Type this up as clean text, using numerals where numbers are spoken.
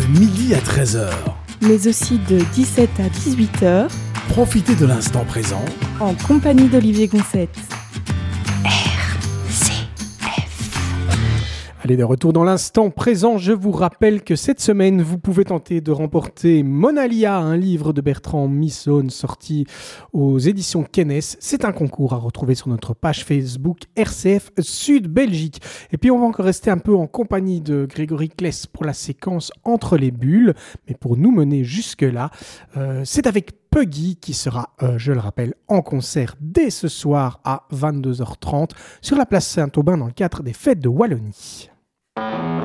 midi à 13h. Mais aussi de 17 à 18h. Profitez de l'instant présent. En compagnie d'Olivier Gonçette. Allez, de retour dans l'instant présent, je vous rappelle que cette semaine, vous pouvez tenter de remporter Monalia, un livre de Bertrand Missone sorti aux éditions Kennes. C'est un concours à retrouver sur notre page Facebook RCF Sud Belgique. Et puis, on va encore rester un peu en compagnie de Grégory Kless pour la séquence Entre les bulles. Mais pour nous mener jusque-là, c'est avec Puggy qui sera, je le rappelle, en concert dès ce soir à 22h30 sur la place Saint-Aubin dans le cadre des Fêtes de Wallonie.